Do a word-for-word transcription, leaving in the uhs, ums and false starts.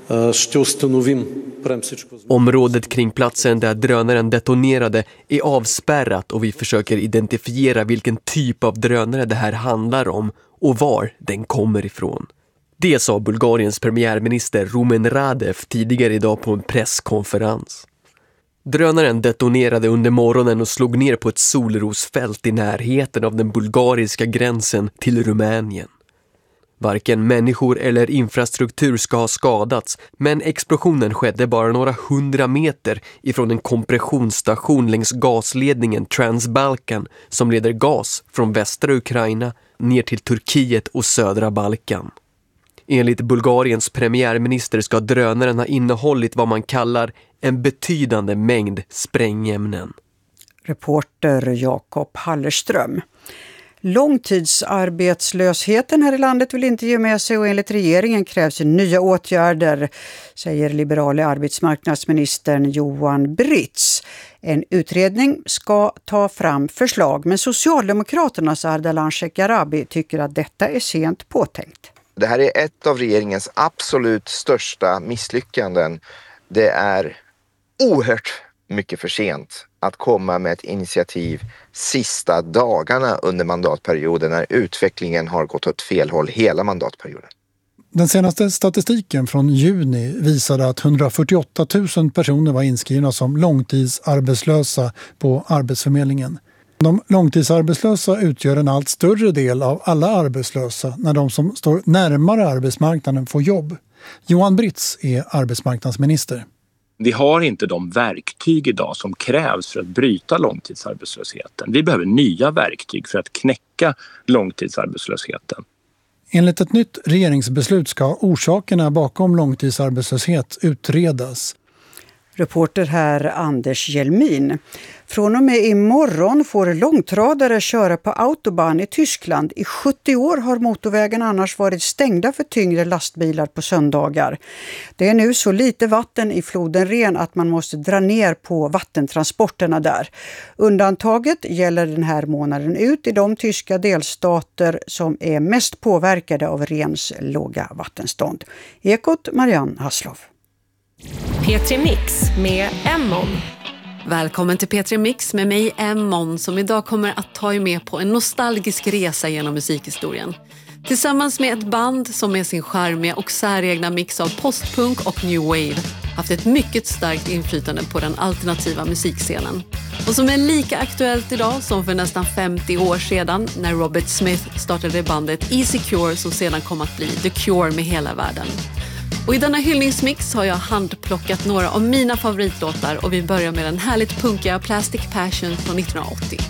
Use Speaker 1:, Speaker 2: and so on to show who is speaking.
Speaker 1: Området kring platsen där drönaren detonerade är avspärrat och vi försöker identifiera vilken typ av drönare det här handlar om och var den kommer ifrån. Det sa Bulgariens premiärminister Rumen Radev tidigare idag på en presskonferens. Drönaren detonerade under morgonen och slog ner på ett solrosfält i närheten av den bulgariska gränsen till Rumänien. Varken människor eller infrastruktur ska ha skadats, men explosionen skedde bara några hundra meter ifrån en kompressionsstation längs gasledningen Transbalkan som leder gas från västra Ukraina ner till Turkiet och södra Balkan. Enligt Bulgariens premiärminister ska drönaren ha innehållit vad man kallar en betydande mängd sprängämnen.
Speaker 2: Reporter Jakob Hallerström. Långtidsarbetslösheten här i landet vill inte ge med sig och enligt regeringen krävs nya åtgärder, säger liberala arbetsmarknadsministern Johan Britz. En utredning ska ta fram förslag, men Socialdemokraternas Ardalan Shekarabi tycker att detta är sent påtänkt.
Speaker 3: Det här är ett av regeringens absolut största misslyckanden. Det är oerhört mycket för sent att komma med ett initiativ sista dagarna under mandatperioden när utvecklingen har gått åt fel håll hela mandatperioden.
Speaker 4: Den senaste statistiken från juni visade att hundrafyrtioåtta tusen personer var inskrivna som långtidsarbetslösa på Arbetsförmedlingen. De långtidsarbetslösa utgör en allt större del av alla arbetslösa när de som står närmare arbetsmarknaden får jobb. Johan Britz är arbetsmarknadsminister.
Speaker 5: Vi har inte de verktyg idag som krävs för att bryta långtidsarbetslösheten. Vi behöver nya verktyg för att knäcka långtidsarbetslösheten.
Speaker 4: Enligt ett nytt regeringsbeslut ska orsakerna bakom långtidsarbetslöshet utredas.
Speaker 2: Reporter här Anders Jelmin. Från och med imorgon får långtradare köra på autobahn i Tyskland. I sjuttio år har motorvägen annars varit stängda för tyngre lastbilar på söndagar. Det är nu så lite vatten i floden Ren att man måste dra ner på vattentransporterna där. Undantaget gäller den här månaden ut i de tyska delstater som är mest påverkade av Rens låga vattenstånd. Ekot Marianne Hasslov.
Speaker 6: P tre Mix med Emmon.
Speaker 7: Välkommen till P tre Mix med mig Emmon som idag kommer att ta er med på en nostalgisk resa genom musikhistorien. Tillsammans med ett band som med sin charmiga och säregna mix av postpunk och new wave haft ett mycket starkt inflytande på den alternativa musikscenen. Och som är lika aktuellt idag som för nästan femtio år sedan när Robert Smith startade bandet Easy Cure som sedan kom att bli The Cure med hela världen. Och i denna hyllningsmix har jag handplockat några av mina favoritlåtar och vi börjar med den härligt punkiga Plastic Passion från nittonhundraåttio.